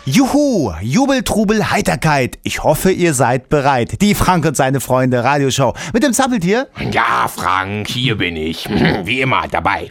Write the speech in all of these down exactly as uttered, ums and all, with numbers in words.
Juhu, Jubel, Trubel, Heiterkeit. Ich hoffe, ihr seid bereit. Die Frank und seine Freunde Radioshow mit dem Zappeltier. Ja, Frank, hier bin ich. Wie immer dabei.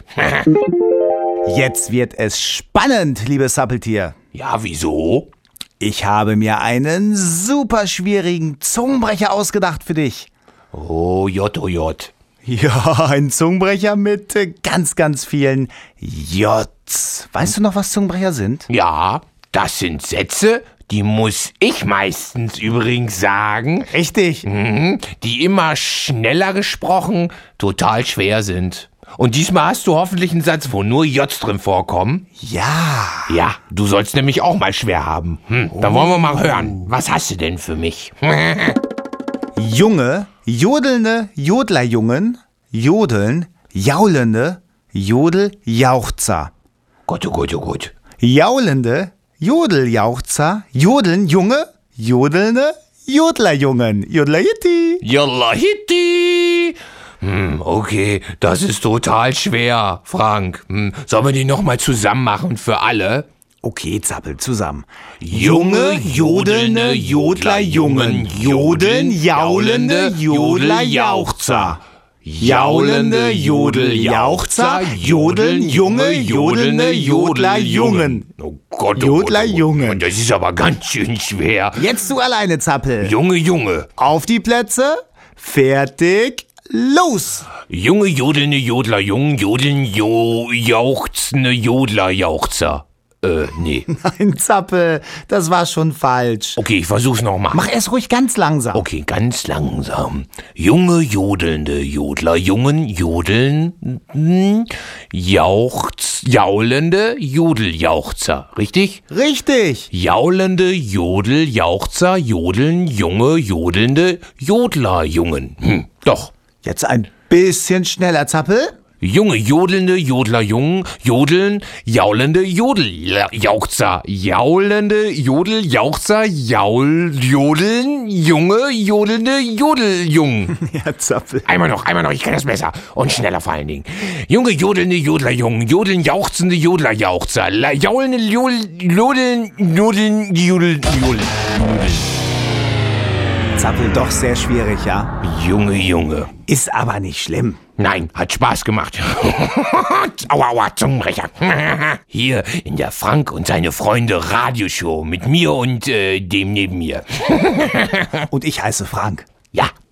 Jetzt wird es spannend, liebes Zappeltier. Ja, wieso? Ich habe mir einen super schwierigen Zungenbrecher ausgedacht für dich. Oh, J, oh, J. Ja, ein Zungenbrecher mit äh, ganz, ganz vielen J's. Weißt du noch, was Zungenbrecher sind? Ja, das sind Sätze, die muss ich meistens übrigens sagen. Richtig. Mhm, die immer schneller gesprochen total schwer sind. Und diesmal hast du hoffentlich einen Satz, wo nur J's drin vorkommen. Ja. Ja, du sollst nämlich auch mal schwer haben. Hm, dann wollen wir mal hören. Was hast du denn für mich? Junge, jodelnde Jodlerjungen, jodeln, jaulende Jodeljauchzer. Gott, oh Gott, oh Gott. Jaulende Jodeljauchzer, jodeln Junge, jodelnde Jodlerjungen. Jodlerjitti. Yalla hitti. Hm, okay, das ist total schwer, Frank. Hm, sollen wir die nochmal zusammen machen für alle? Okay, Zappel, zusammen. Junge, jodelnde Jodlerjungen, jodeln, jaulende Jodeljauchzer. Jaulende Jodeljauchzer, jodeln, junge, jodelnde Jodlerjungen. Oh Gott, oh Jodlerjungen. Gott, das ist aber ganz schön schwer. Jetzt du alleine, Zappel. Junge, Junge. Auf die Plätze, fertig, los! Junge, jodelnde Jodlerjungen, jodeln, jo, jauchzende Jodlerjauchzer. Äh, nee. Nein, Zappel, das war schon falsch. Okay, ich versuch's nochmal. Mach es ruhig ganz langsam. Okay, ganz langsam. Junge, jodelnde Jodlerjungen, jodeln, hm, jauchz, jaulende Jodeljauchzer. Richtig? Richtig. Jaulende Jodeljauchzer, jodeln, junge, jodelnde Jodlerjungen. Hm, doch. Jetzt ein bisschen schneller, Zappel. Junge, jodelnde Jodlerjungen, jodeln, jaulende Jodeljauchzer, jaulende Jodeljauchzer, jaul, jodeln, junge, jodelnde Jodeljungen. Ja, Zappel. Einmal noch, einmal noch, ich kann das besser. Und schneller vor allen Dingen. Junge, jodelnde Jodlerjungen, jodeln, jauchzende Jodlerjauchzer, la, jaulende Jodel, jodeln, jodeln, jodeln, jodeln. Zappel, doch sehr schwierig, ja? Junge, Junge. Ist aber nicht schlimm. Nein, hat Spaß gemacht. Aua, aua, Zungenbrecher. Hier in der Frank und seine Freunde Radioshow mit mir und äh, dem neben mir. Und ich heiße Frank. Ja.